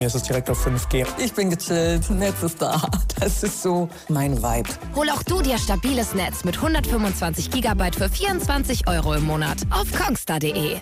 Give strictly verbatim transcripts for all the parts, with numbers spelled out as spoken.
Jetzt ist direkt auf fünf G. Ich bin gechillt, Netz ist da. Das ist so mein Vibe. Hol auch du dir stabiles Netz mit hundertfünfundzwanzig Gigabyte für vierundzwanzig Euro im Monat auf kongstar punkt de.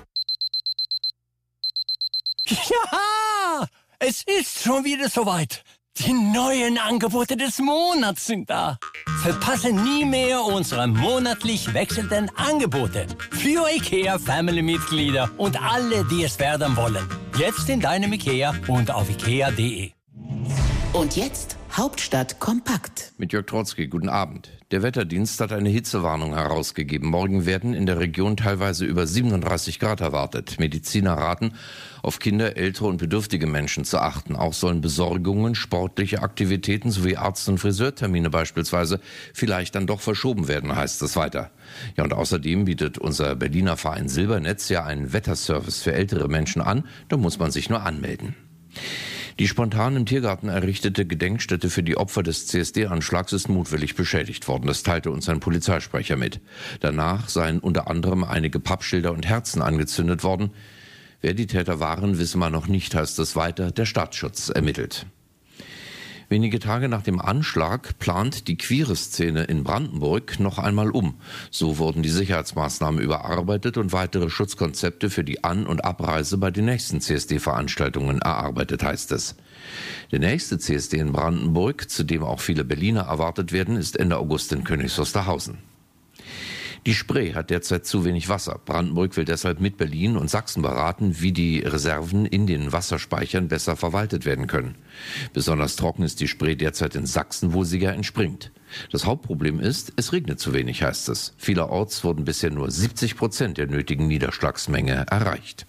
Ja, es ist schon wieder soweit. Die neuen Angebote des Monats sind da. Verpasse nie mehr unsere monatlich wechselnden Angebote. Für IKEA Family-Mitglieder und alle, die es werden wollen. Jetzt in deinem IKEA und auf ikea punkt de. Und jetzt Hauptstadt kompakt. Mit Jörg Trotzki, guten Abend. Der Wetterdienst hat eine Hitzewarnung herausgegeben. Morgen werden in der Region teilweise über siebenunddreißig Grad erwartet. Mediziner raten, auf Kinder, ältere und bedürftige Menschen zu achten. Auch sollen Besorgungen, sportliche Aktivitäten sowie Arzt- und Friseurtermine beispielsweise vielleicht dann doch verschoben werden, heißt es weiter. Ja, und außerdem bietet unser Berliner Verein Silbernetz ja einen Wetterservice für ältere Menschen an. Da muss man sich nur anmelden. Die spontan im Tiergarten errichtete Gedenkstätte für die Opfer des C S D-Anschlags ist mutwillig beschädigt worden. Das teilte uns ein Polizeisprecher mit. Danach seien unter anderem einige Pappschilder und Herzen angezündet worden. Wer die Täter waren, wisse man noch nicht, heißt es weiter. Der Staatsschutz ermittelt. Wenige Tage nach dem Anschlag plant die queere Szene in Brandenburg noch einmal um. So wurden die Sicherheitsmaßnahmen überarbeitet und weitere Schutzkonzepte für die An- und Abreise bei den nächsten C S D-Veranstaltungen erarbeitet, heißt es. Der nächste C S D in Brandenburg, zu dem auch viele Berliner erwartet werden, ist Ende August in Königs Wusterhausen. Die Spree hat derzeit zu wenig Wasser. Brandenburg will deshalb mit Berlin und Sachsen beraten, wie die Reserven in den Wasserspeichern besser verwaltet werden können. Besonders trocken ist die Spree derzeit in Sachsen, wo sie ja entspringt. Das Hauptproblem ist, es regnet zu wenig, heißt es. Vielerorts wurden bisher nur siebzig Prozent der nötigen Niederschlagsmenge erreicht.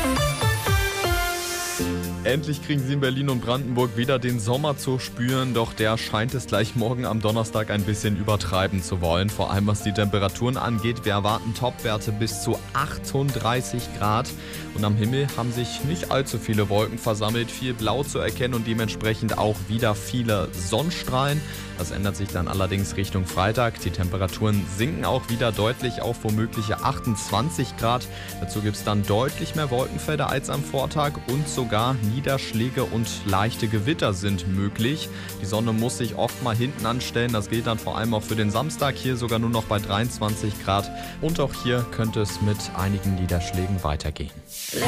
Endlich kriegen sie in Berlin und Brandenburg wieder den Sommer zu spüren, doch der scheint es gleich morgen am Donnerstag ein bisschen übertreiben zu wollen. Vor allem was die Temperaturen angeht. Wir erwarten Topwerte bis zu achtunddreißig Grad. Und am Himmel haben sich nicht allzu viele Wolken versammelt, viel Blau zu erkennen und dementsprechend auch wieder viele Sonnenstrahlen. Das ändert sich dann allerdings Richtung Freitag. Die Temperaturen sinken auch wieder deutlich auf womögliche achtundzwanzig Grad. Dazu gibt es dann deutlich mehr Wolkenfelder als am Vortag und sogar Niederschläge und leichte Gewitter sind möglich. Die Sonne muss sich oft mal hinten anstellen. Das gilt dann vor allem auch für den Samstag. Hier sogar nur noch bei dreiundzwanzig Grad. Und auch hier könnte es mit einigen Niederschlägen weitergehen.